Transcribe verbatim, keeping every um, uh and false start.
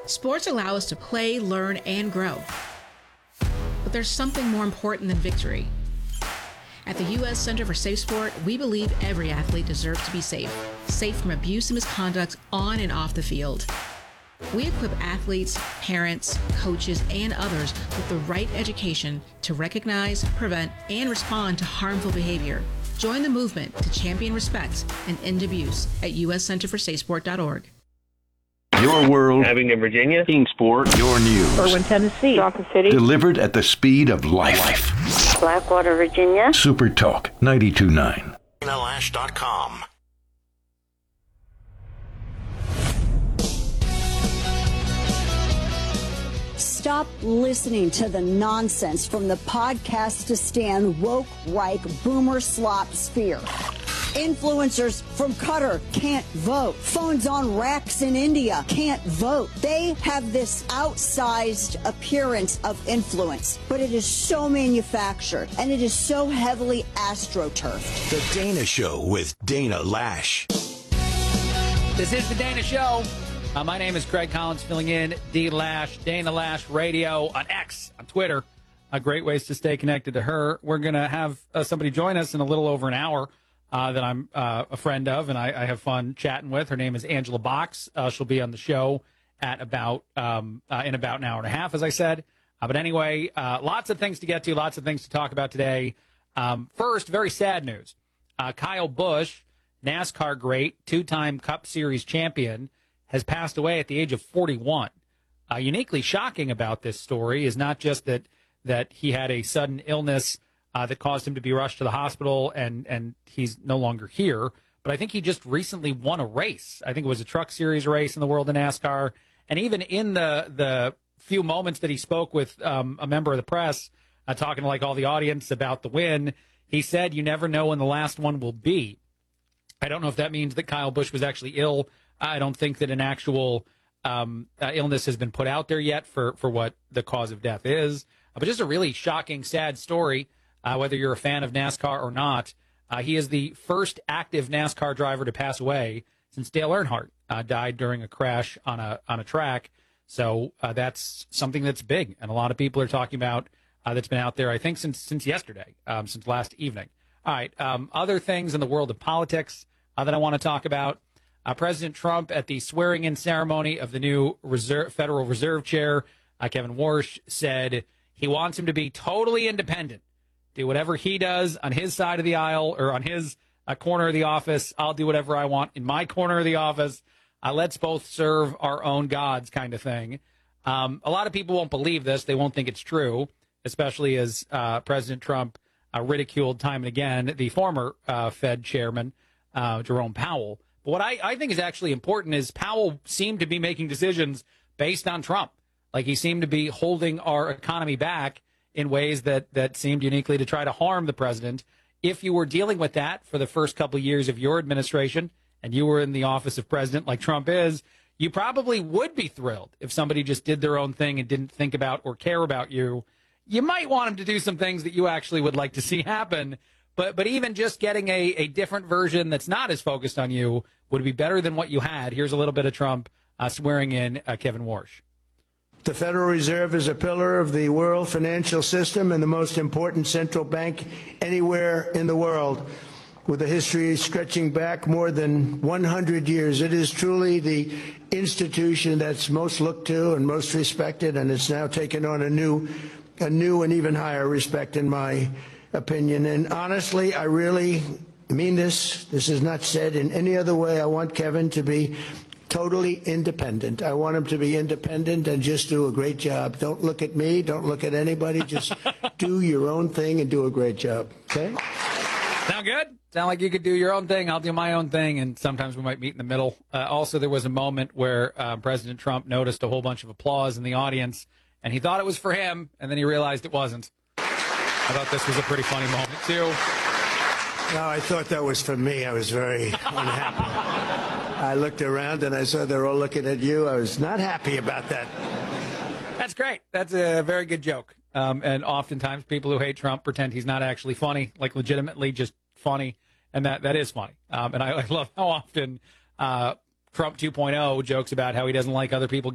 Sports allow us to play, learn, and grow. But there's something more important than victory. At the U S Center for Safe Sport, we believe every athlete deserves to be safe, safe from abuse and misconduct on and off the field. We equip athletes, parents, coaches, and others with the right education to recognize, prevent, and respond to harmful behavior. Join the movement to champion respect and end abuse at U S center for safe sport dot org. Your world. Abingdon, Virginia. Kingsport. Your news. Irwin, Tennessee. Johnson City. Delivered at the speed of life. Blackwater, Virginia. Super Talk ninety-two point nine. Dana Lash dot com. Stop listening to the nonsense from the podcast to stand woke, right, boomer slop sphere. Influencers from Qatar can't vote. Phones on racks in India can't vote. They have this outsized appearance of influence, but it is so manufactured and it is so heavily astroturfed. The Dana Show with Dana Lash. This is the Dana Show. Uh, my name is Craig Collins, filling in D Lash, Dana Lash Radio on X, on Twitter. Uh, great ways to stay connected to her. We're going to have uh, somebody join us in a little over an hour uh, that I'm uh, a friend of, and I, I have fun chatting with. Her name is Angela Box. Uh, she'll be on the show at about um, uh, in about an hour and a half, as I said. Uh, but anyway, uh, lots of things to get to, lots of things to talk about today. Um, first, very sad news. Uh, Kyle Busch, NASCAR great, two-time Cup Series champion, has passed away at the age of forty-one. Uh, uniquely shocking about this story is not just that that he had a sudden illness uh, that caused him to be rushed to the hospital and, and he's no longer here, but I think he just recently won a race. I think it was a Truck Series race in the world of NASCAR. And even in the, the few moments that he spoke with um, a member of the press, uh, talking to like all the audience about the win, he said, "You never know when the last one will be." I don't know if that means that Kyle Busch was actually ill. I don't think that an actual um, uh, illness has been put out there yet for, for what the cause of death is. Uh, but just a really shocking, sad story, uh, whether you're a fan of NASCAR or not. Uh, he is the first active NASCAR driver to pass away since Dale Earnhardt uh, died during a crash on a on a track. So uh, that's something that's big, and a lot of people are talking about uh, that's been out there, I think, since since yesterday, um, since last evening. All right, um, other things in the world of politics uh, that I want to talk about. Uh, President Trump at the swearing-in ceremony of the new Reserve, Federal Reserve Chair, uh, Kevin Warsh, said he wants him to be totally independent. Do whatever he does on his side of the aisle or on his uh, corner of the office. I'll do whatever I want in my corner of the office. Uh, let's both serve our own gods kind of thing. Um, a lot of people won't believe this. They won't think it's true, especially as uh, President Trump uh, ridiculed time and again the former uh, Fed chairman, uh, Jerome Powell. What I, I think is actually important is Powell seemed to be making decisions based on Trump. Like he seemed to be holding our economy back in ways that, that seemed uniquely to try to harm the president. If you were dealing with that for the first couple of years of your administration and you were in the office of president like Trump is, you probably would be thrilled if somebody just did their own thing and didn't think about or care about you. You might want them to do some things that you actually would like to see happen. But but even just getting a, a different version that's not as focused on you would be better than what you had. Here's a little bit of Trump uh, swearing in uh, Kevin Warsh. The Federal Reserve is a pillar of the world financial system and the most important central bank anywhere in the world, with a history stretching back more than one hundred years. It is truly the institution that's most looked to and most respected, and it's now taken on a new, a new and even higher respect in my opinion. And honestly, I really mean this. This is not said in any other way. I want Kevin to be totally independent. I want him to be independent and just do a great job. Don't look at me. Don't look at anybody. Just do your own thing and do a great job. Okay? Sound good? Sound like you could do your own thing. I'll do my own thing, and sometimes we might meet in the middle. Uh, also, there was a moment where uh, President Trump noticed a whole bunch of applause in the audience, and he thought it was for him, and then he realized it wasn't. I thought this was a pretty funny moment, too. No, I thought that was for me. I was very unhappy. I looked around and I saw they're all looking at you. I was not happy about that. That's great. That's a very good joke. Um, and oftentimes people who hate Trump pretend he's not actually funny, like legitimately just funny. And that, that is funny. Um, and I, I love how often uh, Trump two point oh jokes about how he doesn't like other people